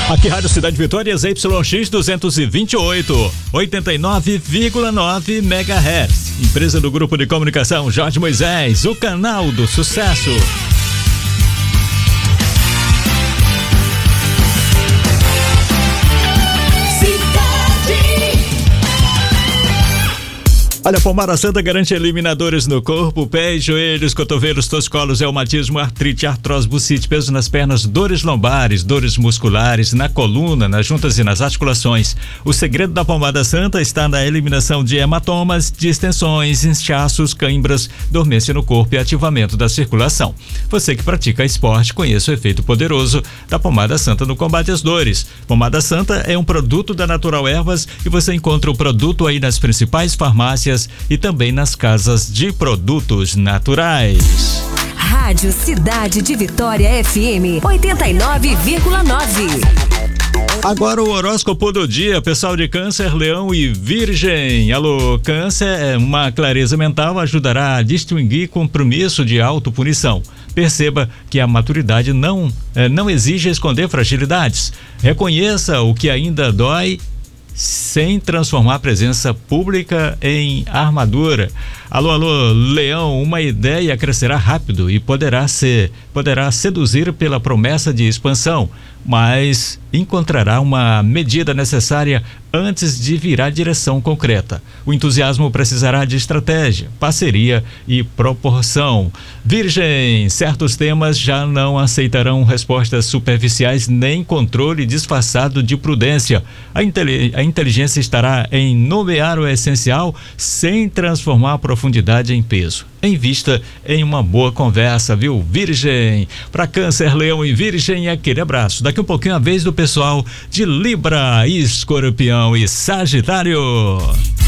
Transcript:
Aqui Rádio Cidade Vitória, ZYX 228, 89,9 MHz. Empresa do Grupo de Comunicação Jorge Moisés, o canal do sucesso. Olha, a pomada santa garante eliminadores no corpo, pés, joelhos, cotovelos, torcicolos, reumatismo, artrite, artrose, bucite, peso nas pernas, dores lombares, dores musculares, na coluna, nas juntas e nas articulações. O segredo da pomada santa está na eliminação de hematomas, distensões, inchaços, cãibras, dormência no corpo e ativamento da circulação. Você que pratica esporte, conheça o efeito poderoso da pomada santa no combate às dores. Pomada santa é um produto da Natural Ervas e você encontra o produto aí nas principais farmácias e também nas casas de produtos naturais. Rádio Cidade de Vitória FM 89,9. Agora o horóscopo do dia, pessoal de Câncer, Leão e Virgem. Alô, Câncer, uma clareza mental ajudará a distinguir compromisso de autopunição. Perceba que a maturidade não exige esconder fragilidades. Reconheça o que ainda dói sem transformar a presença pública em armadura. Alô, Leão, uma ideia crescerá rápido e poderá seduzir pela promessa de expansão, mas encontrará uma medida necessária antes de virar direção concreta. O entusiasmo precisará de estratégia, parceria e proporção. Virgem, certos temas já não aceitarão respostas superficiais nem controle disfarçado de prudência. A inteligência estará em nomear o essencial sem transformar a profundidade em peso. Invista em uma boa conversa, viu, Virgem? Para Câncer, Leão e Virgem, aquele abraço. Daqui um pouquinho a vez do pessoal de Libra, Escorpião e Sagitário.